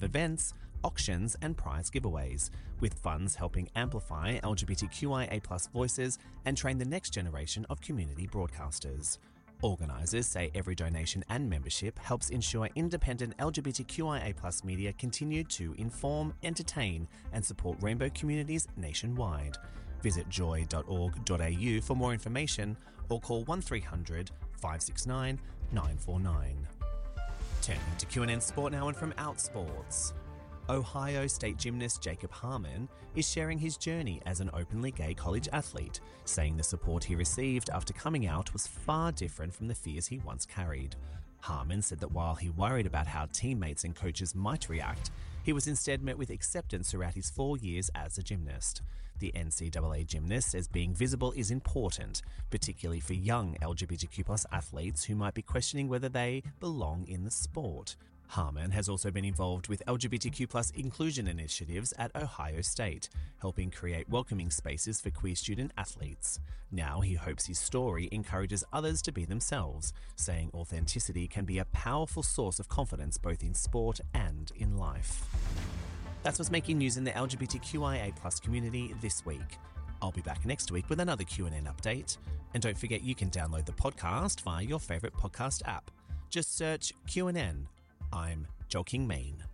events, auctions and prize giveaways, with funds helping amplify LGBTQIA+ voices and train the next generation of community broadcasters. Organisers say every donation and membership helps ensure independent LGBTQIA+ media continue to inform, entertain and support rainbow communities nationwide. Visit joy.org.au for more information or call 1300 569 949. Turning to QNN Sport now and from Outsports. Ohio State gymnast Jacob Harmon is sharing his journey as an openly gay college athlete, saying the support he received after coming out was far different from the fears he once carried. Harmon said that while he worried about how teammates and coaches might react, he was instead met with acceptance throughout his 4 years as a gymnast. The NCAA gymnast says being visible is important, particularly for young LGBTQ+ athletes who might be questioning whether they belong in the sport. Harmon has also been involved with LGBTQ+ inclusion initiatives at Ohio State, helping create welcoming spaces for queer student athletes. Now he hopes his story encourages others to be themselves, saying authenticity can be a powerful source of confidence both in sport and in life. That's what's making news in the LGBTQIA+ community this week. I'll be back next week with another QNN update. And don't forget you can download the podcast via your favourite podcast app. Just search QNN. I'm Joel King Main.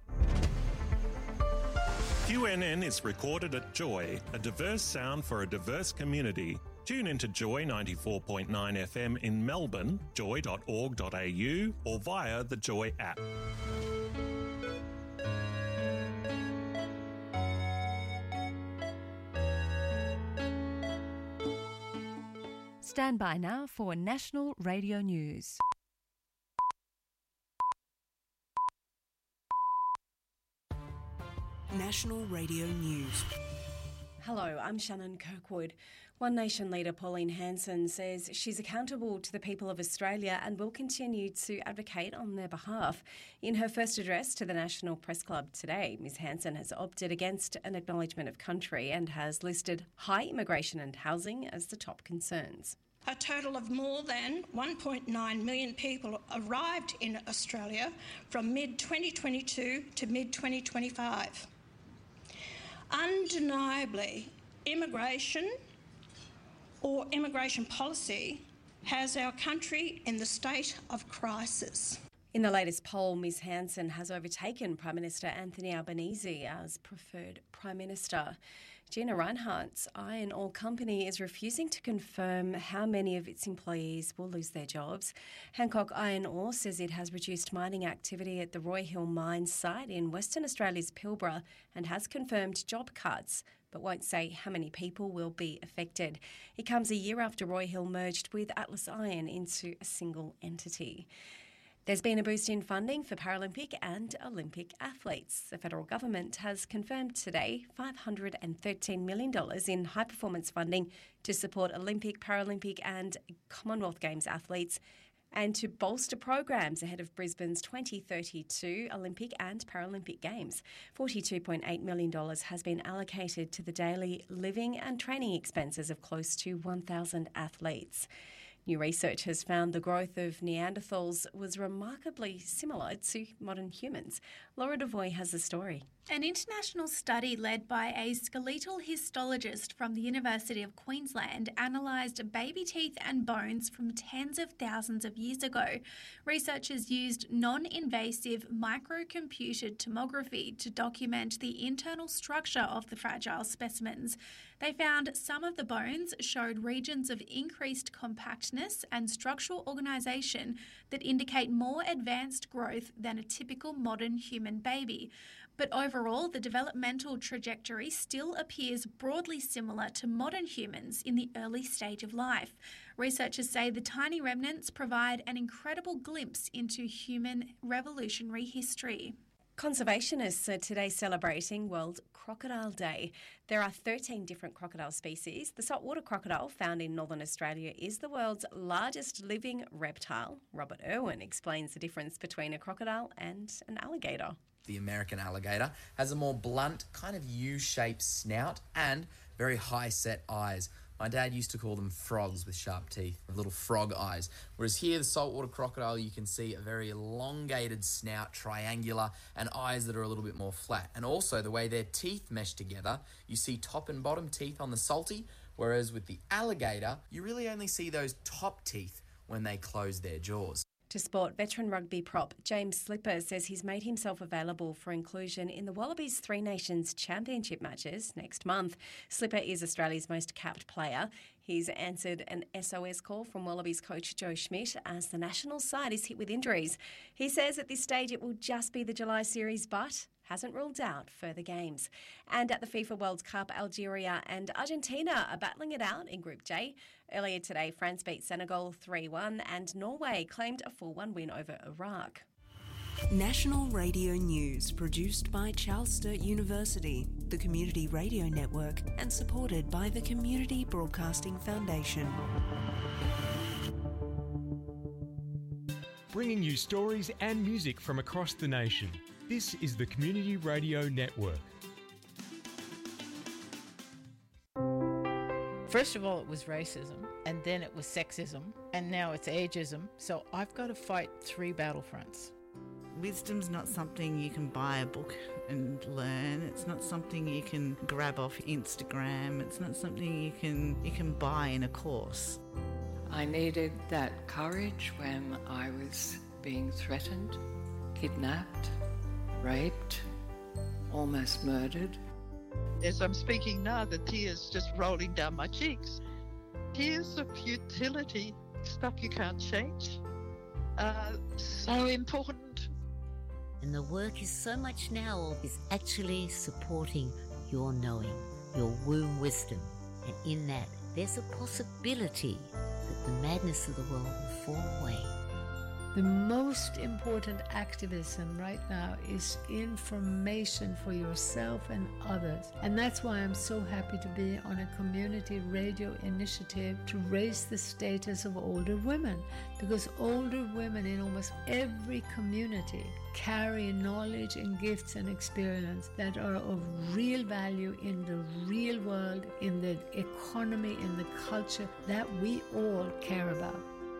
QNN is recorded at Joy, a diverse sound for a diverse community. Tune into Joy 94.9 FM in Melbourne, joy.org.au or via the Joy app. Stand by now for National Radio News. National Radio News. Hello, I'm Shannon Kirkwood. One Nation leader Pauline Hanson says she's accountable to the people of Australia and will continue to advocate on their behalf. In her first address to the National Press Club today, Ms Hanson has opted against an acknowledgement of country and has listed high immigration and housing as the top concerns. A total of more than 1.9 million people arrived in Australia from mid-2022 to mid-2025. Undeniably, immigration or immigration policy has our country in the state of crisis. In the latest poll, Ms Hanson has overtaken Prime Minister Anthony Albanese as preferred Prime Minister. Gina Rinehart's Iron Ore Company is refusing to confirm how many of its employees will lose their jobs. Hancock Iron Ore says it has reduced mining activity at the Roy Hill mine site in Western Australia's Pilbara and has confirmed job cuts, but won't say how many people will be affected. It comes a year after Roy Hill merged with Atlas Iron into a single entity. There's been a boost in funding for Paralympic and Olympic athletes. The federal government has confirmed today $513 million in high-performance funding to support Olympic, Paralympic and Commonwealth Games athletes and to bolster programs ahead of Brisbane's 2032 Olympic and Paralympic Games. $42.8 million has been allocated to the daily living and training expenses of close to 1,000 athletes. New research has found the growth of Neanderthals was remarkably similar to modern humans. Laura Devoy has the story. An international study led by a skeletal histologist from the University of Queensland analysed baby teeth and bones from tens of thousands of years ago. Researchers used non-invasive microcomputed tomography to document the internal structure of the fragile specimens. They found some of the bones showed regions of increased compactness and structural organisation that indicate more advanced growth than a typical modern human baby. But overall, the developmental trajectory still appears broadly similar to modern humans in the early stage of life. Researchers say the tiny remnants provide an incredible glimpse into human revolutionary history. Conservationists are today celebrating World Crocodile Day. There are 13 different crocodile species. The saltwater crocodile found in Northern Australia is the world's largest living reptile. Robert Irwin explains the difference between a crocodile and an alligator. The American alligator has a more blunt, kind of U-shaped snout and very high-set eyes. My dad used to call them frogs with sharp teeth, little frog eyes. Whereas here, the saltwater crocodile, you can see a very elongated snout, triangular, and eyes that are a little bit more flat. And also, the way their teeth mesh together, you see top and bottom teeth on the salty, whereas with the alligator, you really only see those top teeth when they close their jaws. To sport, veteran rugby prop James Slipper says he's made himself available for inclusion in the Wallabies Three Nations Championship matches next month. Slipper is Australia's most capped player. He's answered an SOS call from Wallabies coach Joe Schmidt as the national side is hit with injuries. He says at this stage it will just be the July series, but hasn't ruled out further games. And at the FIFA World Cup, Algeria and Argentina are battling it out in Group J. Earlier today, France beat Senegal 3-1 and Norway claimed a 4-1 win over Iraq. National Radio News, produced by Charles Sturt University, the Community Radio Network, and supported by the Community Broadcasting Foundation. Bringing you stories and music from across the nation. This is the Community Radio Network. First of all, it was racism, and then it was sexism, and now it's ageism. So I've got to fight 3 battlefronts. Wisdom's not something you can buy a book and learn. It's not something you can grab off Instagram. It's not something you can buy in a course. I needed that courage when I was being threatened, kidnapped, raped, almost murdered. As I'm speaking now, the tears just rolling down my cheeks. Tears of futility, stuff you can't change. So important. And the work is so much now is actually supporting your knowing, your womb wisdom. And in that, there's a possibility that the madness of the world will fall away. The most important activism right now is information for yourself and others. And that's why I'm so happy to be on a community radio initiative to raise the status of older women. Because older women in almost every community carry knowledge and gifts and experience that are of real value in the real world, in the economy, in the culture that we all care about.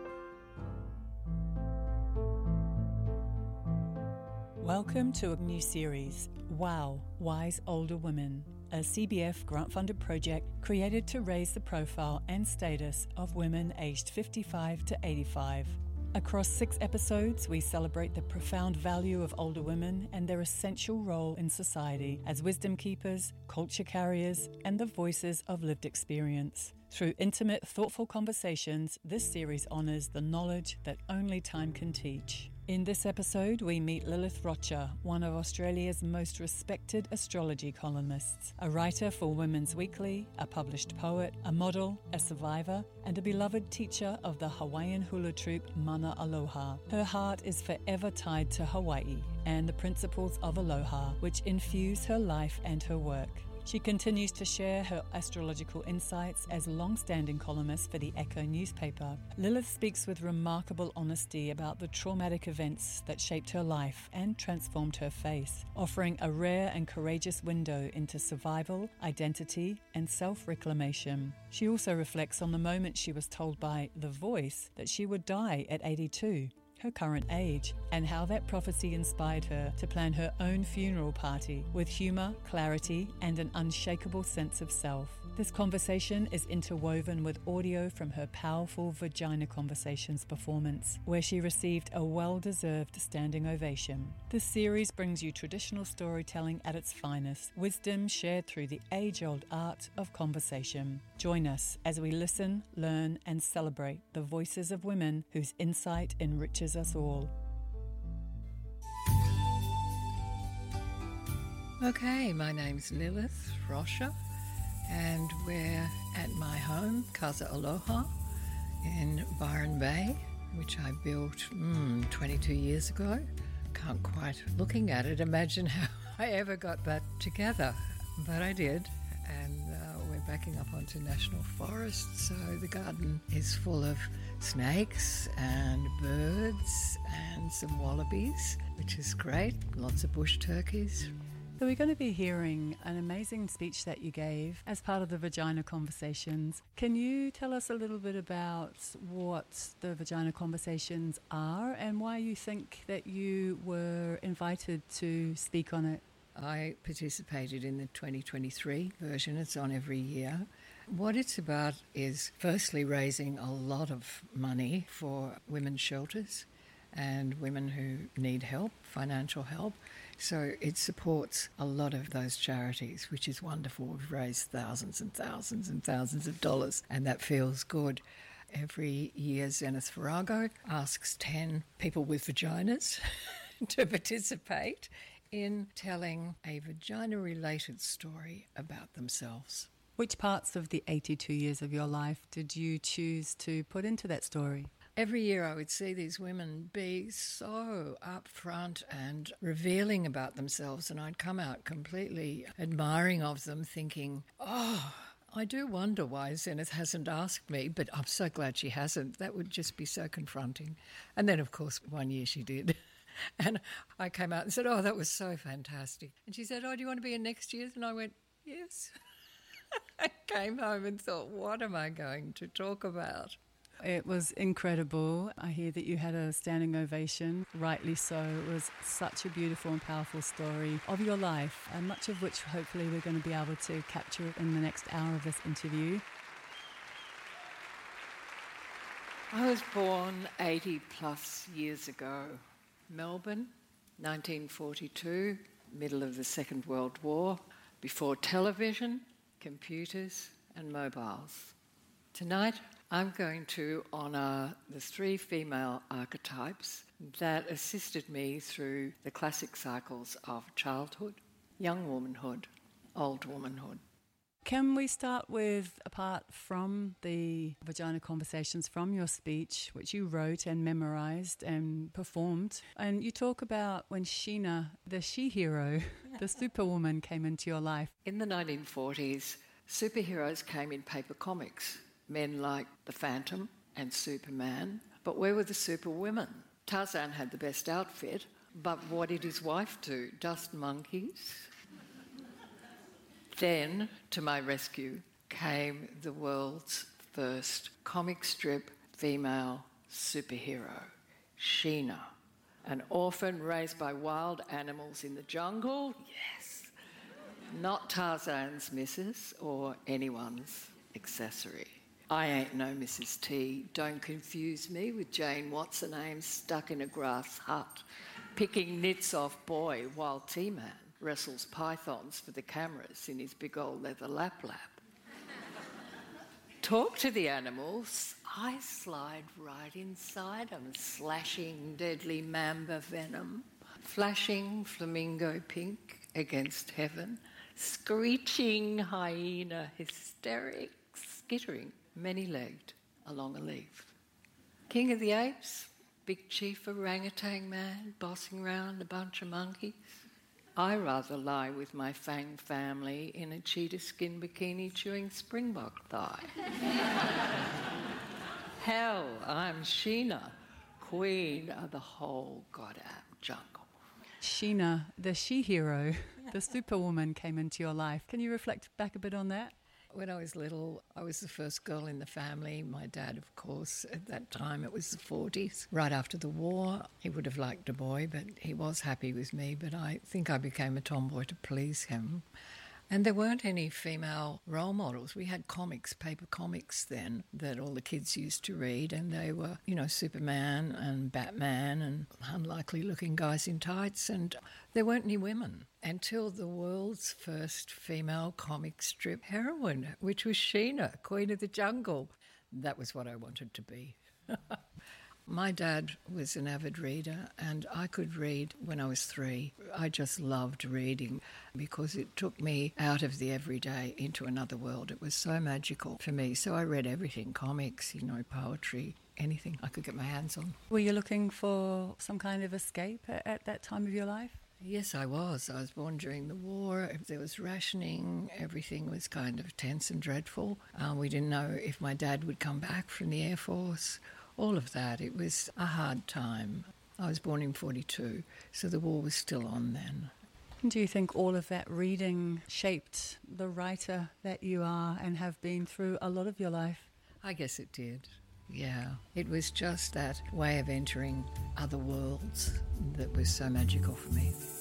Welcome to a new series, WOW, Wise Older Women, a CBF grant-funded project created to raise the profile and status of women aged 55 to 85. Across 6 episodes, we celebrate the profound value of older women and their essential role in society as wisdom keepers, culture carriers, and the voices of lived experience. Through intimate, thoughtful conversations, this series honours the knowledge that only time can teach. In this episode, we meet Lilith Rocha, one of Australia's most respected astrology columnists, a writer for Women's Weekly, a published poet, a model, a survivor, and a beloved teacher of the Hawaiian hula troupe Mana Aloha. Her heart is forever tied to Hawaii and the principles of aloha, which infuse her life and her work. She continues to share her astrological insights as a long-standing columnist for the Echo newspaper. Lilith speaks with remarkable honesty about the traumatic events that shaped her life and transformed her faith, offering a rare and courageous window into survival, identity, and self-reclamation. She also reflects on the moment she was told by The Voice that she would die at 82. Her current age, and how that prophecy inspired her to plan her own funeral party with humour, clarity, and an unshakable sense of self. This conversation is interwoven with audio from her powerful Vagina Conversations performance, where she received a well-deserved standing ovation. This series brings you traditional storytelling at its finest, wisdom shared through the age-old art of conversation. Join us as we listen, learn, and celebrate the voices of women whose insight enriches us all. Okay, my name's Lilith Rocha, and we're at my home, Casa Aloha, in Byron Bay, which I built 22 years ago. Can't quite, looking at it, imagine how I ever got that together, but I did. And we're backing up onto National Forest, so the garden is full of snakes and birds and some wallabies, which is great. Lots of bush turkeys. So we're going to be hearing an amazing speech that you gave as part of the Vagina Conversations. Can you tell us a little bit about what the Vagina Conversations are and why you think that you were invited to speak on it? I participated in the 2023 version. It's on every year. What it's about is firstly raising a lot of money for women's shelters and women who need help, financial help. So it supports a lot of those charities, which is wonderful. We've raised thousands and thousands and thousands of dollars, and that feels good. Every year, Zenith Virago asks 10 people with vaginas to participate in telling a vagina-related story about themselves. Which parts of the 82 years of your life did you choose to put into that story? Every year I would see these women be so upfront and revealing about themselves, and I'd come out completely admiring of them, thinking, oh, I do wonder why Zenith hasn't asked me, but I'm so glad she hasn't. That would just be so confronting. And then, of course, one year she did. And I came out and said, oh, that was so fantastic. And she said, oh, do you want to be in next year's? And I went, yes. I came home and thought, what am I going to talk about? It was incredible. I hear that you had a standing ovation, rightly so. It was such a beautiful and powerful story of your life, and much of which hopefully we're going to be able to capture in the next hour of this interview. I was born 80 plus years ago. Melbourne, 1942, middle of the Second World War, before television, computers and mobiles. Tonight, I'm going to honour the 3 female archetypes that assisted me through the classic cycles of childhood, young womanhood, old womanhood. Can we start with a part from the Vagina Conversations from your speech, which you wrote and memorised and performed? And you talk about when Sheena, the she-hero, the superwoman, came into your life. In the 1940s, superheroes came in paper comics. Men like the Phantom and Superman. But where were the superwomen? Tarzan had the best outfit, but what did his wife do? Dust monkeys? Then, to my rescue, came the world's first comic strip female superhero, Sheena, an orphan raised by wild animals in the jungle. Yes. Not Tarzan's missus or anyone's accessory. I ain't no Mrs. T. Don't confuse me with Jane What's-her-name stuck in a grass hut, picking nits off boy while T-Man wrestles pythons for the cameras in his big old leather lap-lap. Talk to the animals, I slide right inside them, slashing deadly mamba venom, flashing flamingo pink against heaven, screeching hyena hysterics, skittering many-legged along a leaf. King of the apes, big chief orangutan man, bossing round a bunch of monkeys. I rather lie with my fang family in a cheetah skin bikini chewing springbok thigh. Hell, I'm Sheena, queen of the whole goddamn jungle. Sheena, the she-hero, the superwoman, came into your life. Can you reflect back a bit on that? When I was little, I was the first girl in the family. My dad, of course, at that time, it was the 40s. Right after the war, he would have liked a boy, but he was happy with me. But I think I became a tomboy to please him. And there weren't any female role models. We had comics, paper comics then, that all the kids used to read, and they were, you know, Superman and Batman and unlikely-looking guys in tights, and there weren't any women until the world's first female comic strip heroine, which was Sheena, Queen of the Jungle. That was what I wanted to be. My dad was an avid reader, and I could read when I was 3. I just loved reading because it took me out of the everyday into another world. It was so magical for me. So I read everything, comics, you know, poetry, anything I could get my hands on. Were you looking for some kind of escape at that time of your life? Yes, I was. I was born during the war. There was rationing. Everything was kind of tense and dreadful. We didn't know if my dad would come back from the Air Force. All of that. It was a hard time. I was born in 42, so the war was still on then. Do you think all of that reading shaped the writer that you are and have been through a lot of your life? I guess it did. Yeah, it was just that way of entering other worlds that was so magical for me.